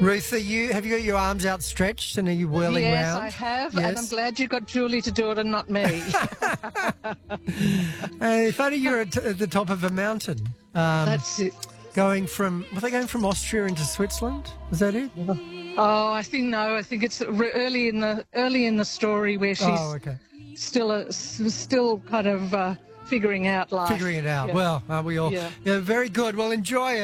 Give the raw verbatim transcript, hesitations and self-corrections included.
Ruth, are you, have you got your arms outstretched and are you whirling yes, round? Yes, I have, Yes. and I'm glad you got Julie to do it and not me. uh, if only you're at, at the top of a mountain. Um, That's it. Going from, were they going from Austria into Switzerland? Was that it? Oh, I think no. I think it's re- early in the early in the story where she's Oh, okay. still a, s- still kind of uh, figuring out life. Figuring it out. Yeah. Well, are we all? Yeah. Yeah, very good. Well, enjoy it.